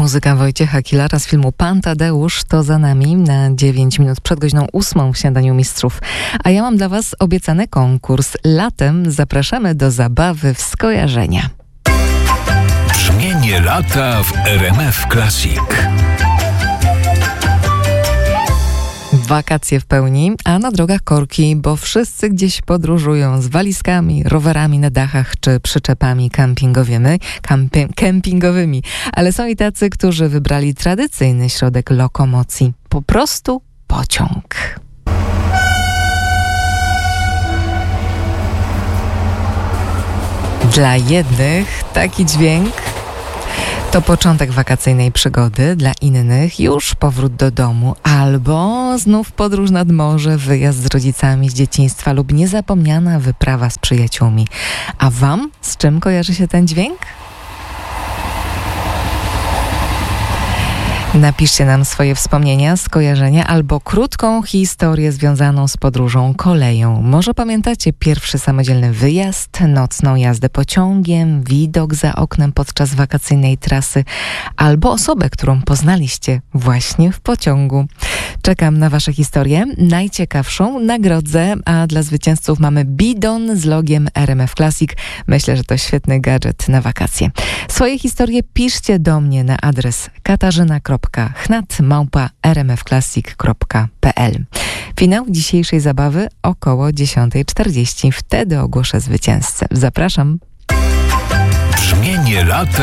Muzyka Wojciecha Kilara z filmu Pan Tadeusz to za nami na 9 minut przed godziną 8 w Śniadaniu Mistrzów. A ja mam dla Was obiecany konkurs. Latem zapraszamy do zabawy w skojarzenia. Brzmienie lata w RMF Classic. Wakacje w pełni, a na drogach korki, bo wszyscy gdzieś podróżują z walizkami, rowerami na dachach czy przyczepami kempingowymi. Ale są i tacy, którzy wybrali tradycyjny środek lokomocji. Po prostu pociąg. Dla jednych taki dźwięk to początek wakacyjnej przygody, dla innych już powrót do domu albo znów podróż nad morze, wyjazd z rodzicami z dzieciństwa lub niezapomniana wyprawa z przyjaciółmi. A Wam z czym kojarzy się ten dźwięk? Napiszcie nam swoje wspomnienia, skojarzenia albo krótką historię związaną z podróżą koleją. Może pamiętacie pierwszy samodzielny wyjazd, nocną jazdę pociągiem, widok za oknem podczas wakacyjnej trasy albo osobę, którą poznaliście właśnie w pociągu. Czekam na Wasze historie. Najciekawszą nagrodzę, a dla zwycięzców mamy bidon z logiem RMF Classic. Myślę, że to świetny gadżet na wakacje. Swoje historie piszcie do mnie na adres katarzyna.chnat@rmfclassic.pl. Finał dzisiejszej zabawy około 10:40. Wtedy ogłoszę zwycięzcę. Zapraszam. Brzmienie lata.